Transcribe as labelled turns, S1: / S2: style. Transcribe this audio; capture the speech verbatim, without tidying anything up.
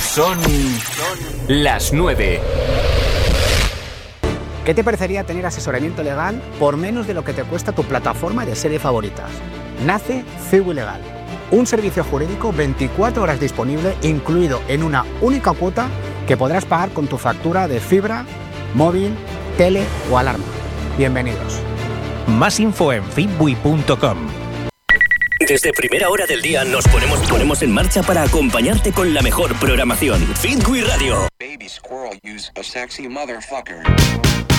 S1: Son las nueve.
S2: ¿Qué te parecería tener asesoramiento legal por menos de lo que te cuesta tu plataforma de series favoritas? Nace Ciwi Legal, un servicio jurídico veinticuatro horas disponible, incluido en una única cuota que podrás pagar con tu factura de fibra, móvil, tele o alarma. Bienvenidos.
S3: Más info en fitbui punto com.
S4: Desde primera hora del día nos ponemos, ponemos en marcha para acompañarte con la mejor programación. Fitbui Radio.
S5: Baby squirrel use a sexy motherfucker.